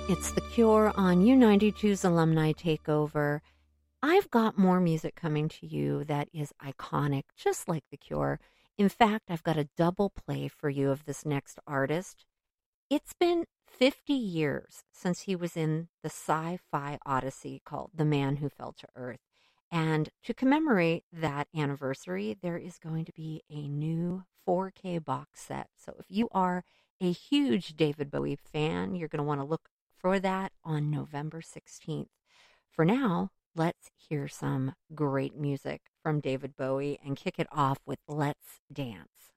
It's The Cure on U92's Alumni Takeover. I've got more music coming to you that is iconic, just like The Cure. In fact, I've got a double play for you of this next artist. It's been 50 years since he was in the sci-fi odyssey called The Man Who Fell to Earth. And to commemorate that anniversary, there is going to be a new 4K box set. So if you are a huge David Bowie fan, you're going to want to look for that on November 16th. For now, let's hear some great music from David Bowie and kick it off with Let's Dance.